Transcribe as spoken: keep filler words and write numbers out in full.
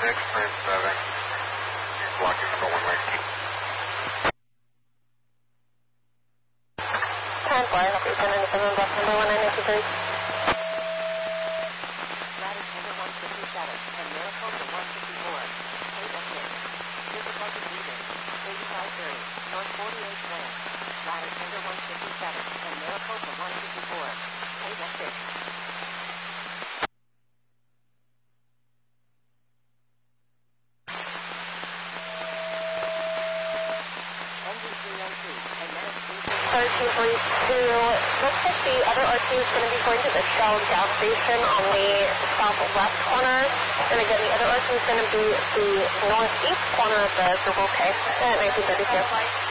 six nine seven. He's blocking number one nineteen. ten four, I'll be ten ninety-seven, block number one nine two three. Lattice number one fifty-seven, and Maricopa one fifty-four. K F six. Difficulty leaving. eighty-five thirty, North forty-eight Way. Lattice number one fifty-seven, and Maricopa one fifty-four. K F six. R two forty-two, looks like the other R two is going to be going to the Shell gas station on the southwest corner. And again, the other R two is going to be the northeast corner of the Circle K at nineteen thirty-two.